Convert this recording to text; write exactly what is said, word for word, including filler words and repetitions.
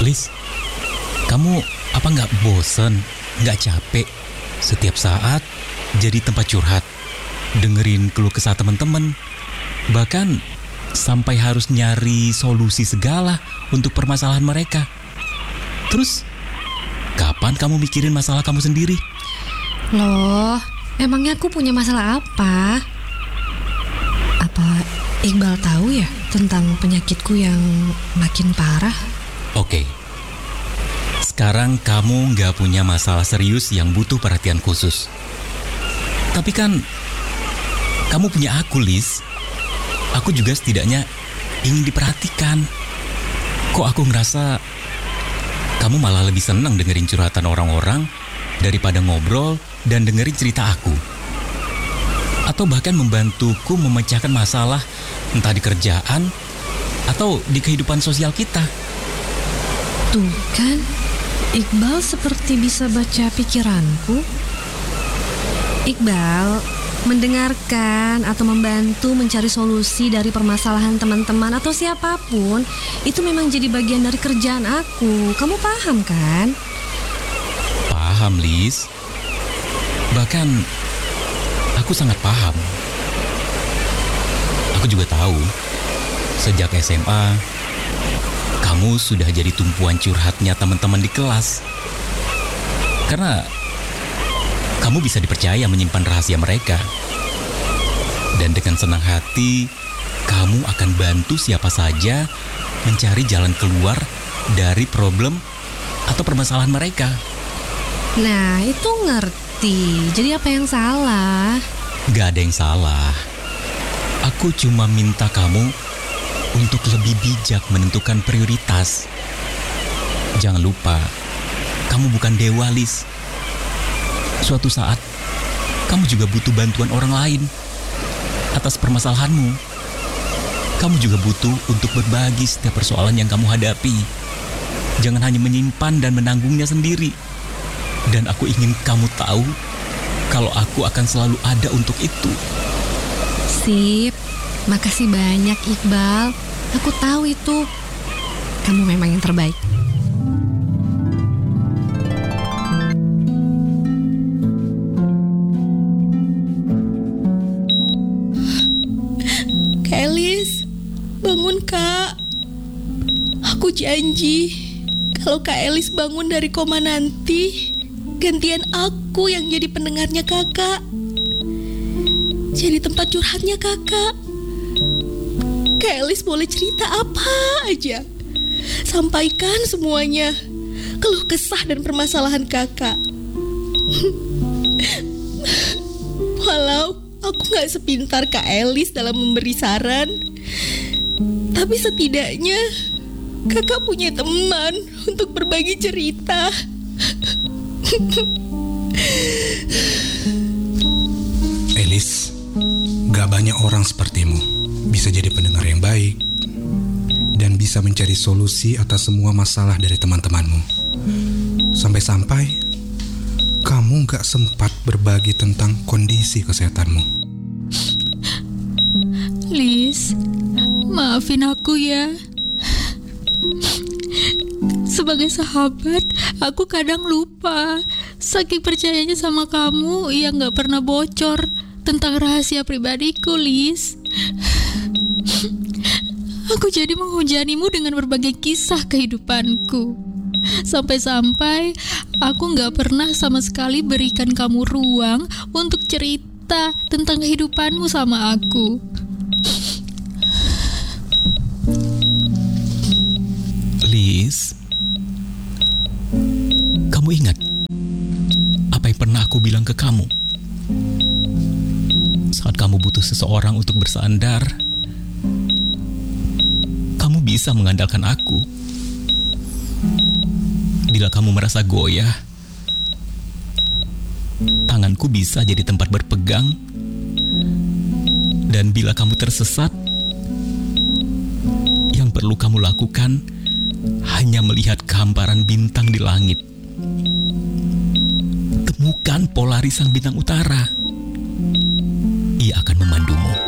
Lis, kamu apa nggak bosen, nggak capek setiap saat jadi tempat curhat, dengerin keluh kesah teman-teman, bahkan sampai harus nyari solusi segala untuk permasalahan mereka? Terus, kapan kamu mikirin masalah kamu sendiri? Loh, emangnya aku punya masalah apa? Apa Iqbal tahu ya tentang penyakitku yang makin parah? Oke, sekarang kamu nggak punya masalah serius yang butuh perhatian khusus. Tapi kan, kamu punya aku, Lis. Aku juga setidaknya ingin diperhatikan. Kok aku ngerasa kamu malah lebih senang dengerin curhatan orang-orang daripada ngobrol dan dengerin cerita aku. Atau bahkan membantuku memecahkan masalah entah di kerjaan atau di kehidupan sosial kita. Tuh kan, Iqbal seperti bisa baca pikiranku. Iqbal mendengarkan atau membantu mencari solusi dari permasalahan teman-teman atau siapapun, itu memang jadi bagian dari kerjaan aku. Kamu paham kan? Paham, Lis. Bahkan aku sangat paham. Aku juga tahu sejak S M A kamu sudah jadi tumpuan curhatnya teman-teman di kelas. Karena kamu bisa dipercaya menyimpan rahasia mereka. Dan dengan senang hati, kamu akan bantu siapa saja mencari jalan keluar dari problem atau permasalahan mereka. Nah, itu ngerti. Jadi apa yang salah? Gak ada yang salah. Aku cuma minta kamu untuk lebih bijak menentukan prioritas. Jangan lupa, kamu bukan dewa, Lis. Suatu saat, kamu juga butuh bantuan orang lain atas permasalahanmu. Kamu juga butuh untuk berbagi setiap persoalan yang kamu hadapi. Jangan hanya menyimpan dan menanggungnya sendiri. Dan aku ingin kamu tahu kalau aku akan selalu ada untuk itu. Sip, makasih banyak Iqbal. Aku tahu itu. Kamu memang yang terbaik. Kak Elis, bangun Kak. Aku janji kalau Kak Elis bangun dari koma nanti, gantian aku yang jadi pendengarnya kakak. Jadi tempat curhatnya kakak. Kak Elis boleh cerita apa aja. Sampaikan semuanya, keluh kesah dan permasalahan kakak. Walau aku gak sepintar Kak Elis dalam memberi saran, tapi setidaknya kakak punya teman untuk berbagi cerita. Elis, gak banyak orang sepertimu bisa jadi pendengar yang baik dan bisa mencari solusi atas semua masalah dari teman-temanmu. Sampai-sampai kamu gak sempat berbagi tentang kondisi kesehatanmu. Lis, maafin aku ya. Sebagai sahabat, aku kadang lupa. Saking percayanya sama kamu, ia gak pernah bocor tentang rahasia pribadiku, Lis. Aku jadi menghujanimu dengan berbagai kisah kehidupanku. Sampai-sampai aku gak pernah sama sekali berikan kamu ruang untuk cerita tentang kehidupanmu sama aku. Lis, kamu ingat apa yang pernah aku bilang ke kamu? Saat kamu butuh seseorang untuk bersandar, kamu bisa mengandalkan aku. Bila kamu merasa goyah, tanganku bisa jadi tempat berpegang. Dan bila kamu tersesat, yang perlu kamu lakukan hanya melihat gambaran bintang di langit. Temukan Polarisan bintang utara. Ia akan memandumu.